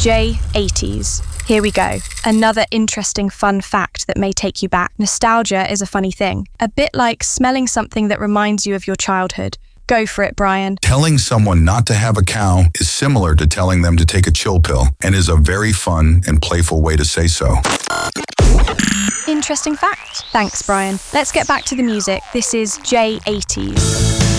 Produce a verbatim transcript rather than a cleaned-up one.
J eighties. Here we go. Another interesting fun fact that may take you back. Nostalgia is a funny thing. A bit like smelling something that reminds you of your childhood. Go for it, Brian. Telling someone not to have a cow is similar to telling them to take a chill pill and is a very fun and playful way to say so. Interesting fact. Thanks, Brian. Let's get back to the music. This is J eighties.